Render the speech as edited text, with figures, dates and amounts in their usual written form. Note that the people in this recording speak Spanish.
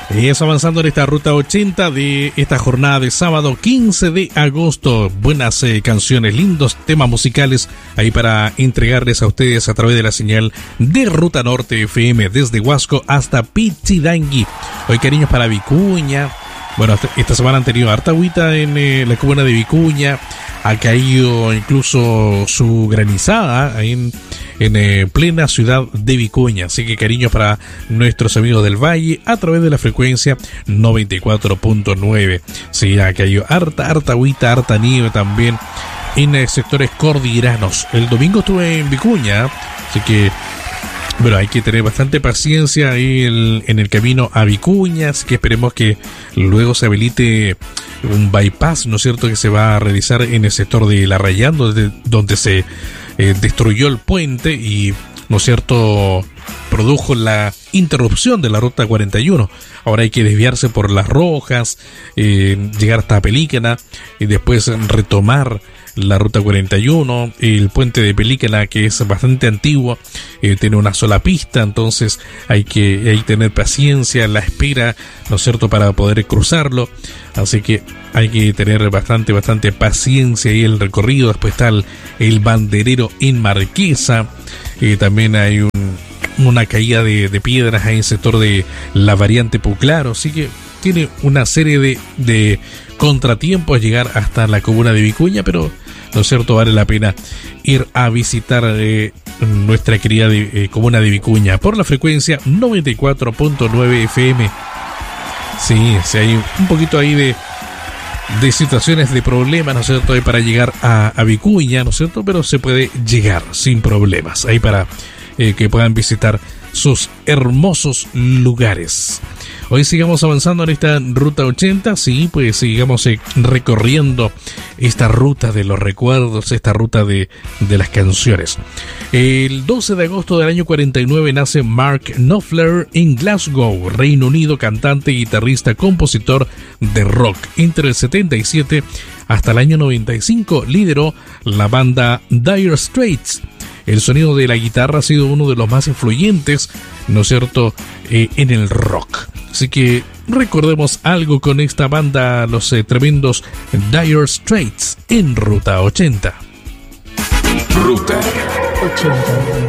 Y es avanzando en esta ruta 80 de esta jornada de sábado 15 de agosto. Buenas canciones, lindos temas musicales ahí para entregarles a ustedes a través de la señal de Ruta Norte FM desde Huasco hasta Pichidangui. Hoy cariños para Vicuña. Bueno, esta semana han tenido harta agüita en la comuna de Vicuña. Ha caído incluso su granizada ahí en plena ciudad de Vicuña. Así que cariños para nuestros amigos del Valle a través de la frecuencia 94.9. Sí, ha caído harta agüita, harta nieve también en sectores cordilleranos. El domingo estuve en Vicuña, así que bueno, hay que tener bastante paciencia ahí en el camino a Vicuña, así que esperemos que luego se habilite un bypass, ¿no es cierto?, que se va a realizar en el sector de La Rayán, donde se destruyó el puente y, ¿no es cierto?, produjo la interrupción de la ruta 41. Ahora hay que desviarse por Las Rojas, llegar hasta Pelícana y después retomar la ruta 41, el puente de Pelícana, que es bastante antiguo, tiene una sola pista, entonces hay que tener paciencia, la espera, ¿no es cierto?, para poder cruzarlo, así que hay que tener bastante paciencia ahí el recorrido. Después está el banderero en Marquesa, también hay una caída de piedras ahí en el sector de la variante Puclaro, así que tiene una serie de contratiempos llegar hasta la comuna de Vicuña, pero ¿no es cierto?, vale la pena ir a visitar nuestra querida comuna de Vicuña por la frecuencia 94.9 FM. Sí, hay un poquito ahí de situaciones de problemas, ¿no es cierto?, ahí para llegar a Vicuña, ¿no es cierto?, pero se puede llegar sin problemas ahí para que puedan visitar sus hermosos lugares. Hoy sigamos avanzando en esta ruta 80, sí, pues sigamos recorriendo esta ruta de los recuerdos, esta ruta de las canciones. El 12 de agosto del año 49 nace Mark Knopfler en Glasgow, Reino Unido, cantante, guitarrista, compositor de rock. Entre el 77 hasta el año 95 lideró la banda Dire Straits. El sonido de la guitarra ha sido uno de los más influyentes, ¿no es cierto?, en el rock. Así que recordemos algo con esta banda, los tremendos Dire Straits en Ruta 80. Ruta 80.